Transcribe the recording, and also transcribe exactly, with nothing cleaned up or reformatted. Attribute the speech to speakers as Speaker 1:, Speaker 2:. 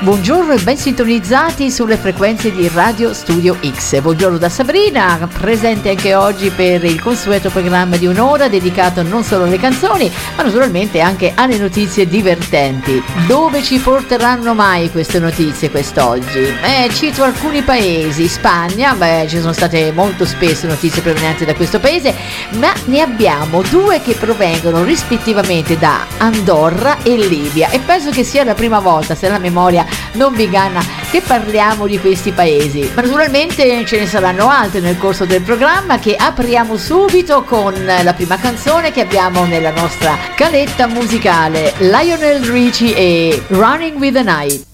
Speaker 1: Buongiorno e ben sintonizzati sulle frequenze di Radio Studio X. Buongiorno da Sabrina, presente anche oggi per il consueto programma di un'ora dedicato non solo alle canzoni, ma naturalmente anche alle notizie divertenti. Dove ci porteranno mai queste notizie quest'oggi? Eh, cito alcuni paesi. Spagna, beh, ci sono state molto spesso notizie provenienti da questo paese, ma ne abbiamo due che provengono rispettivamente da Andorra e Libia, e penso che sia la prima volta, se la memoria non vi inganna, che parliamo di questi paesi. Ma naturalmente ce ne saranno altre nel corso del programma, che apriamo subito con la prima canzone che abbiamo nella nostra caletta musicale, Lionel Richie e Running with the Night.